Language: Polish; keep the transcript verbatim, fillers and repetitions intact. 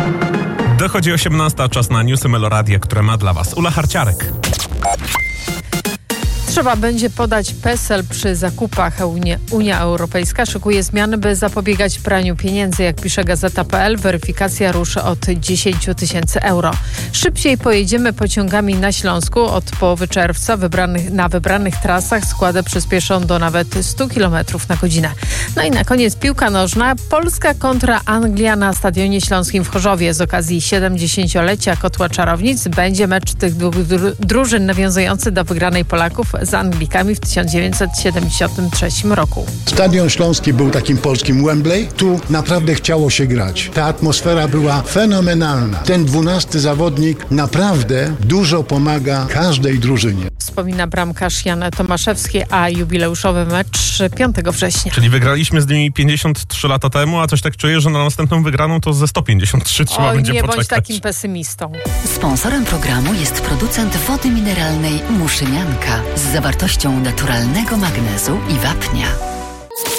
Dochodzi osiemnasta, czas na newsy Meloradia, które ma dla Was Ula Harciarek. Trzeba będzie podać PESEL przy zakupach. Unia, Unia Europejska szykuje zmiany, by zapobiegać praniu pieniędzy. Jak pisze Gazeta kropka pe el, weryfikacja ruszy od dziesięć tysięcy euro. Szybciej pojedziemy pociągami na Śląsku. Od połowy czerwca wybranych, na wybranych trasach składy przyspieszą do nawet stu kilometrów na godzinę. No i na koniec piłka nożna. Polska kontra Anglia na Stadionie Śląskim w Chorzowie. Z okazji siedemdziesięciolecia Kotła Czarownic będzie mecz tych dwóch drużyn nawiązujący do wygranej Polaków z Anglikami w tysiąc dziewięćset siedemdziesiątym trzecim roku. Stadion Śląski był takim polskim Wembley. Tu naprawdę chciało się grać. Ta atmosfera była fenomenalna. Ten dwunasty zawodnik naprawdę dużo pomaga każdej drużynie. Wspomina bramkarz Jan Tomaszewski, a jubileuszowy mecz piątego września. Czyli wygraliśmy z nimi pięćdziesiąt trzy lata temu, a coś tak czuję, że na następną wygraną to ze sto pięćdziesiąt trzy trzeba Oj, będzie nie poczekać. bądź takim pesymistą. Sponsorem programu jest producent wody mineralnej Muszynianka z zawartością naturalnego magnezu i wapnia.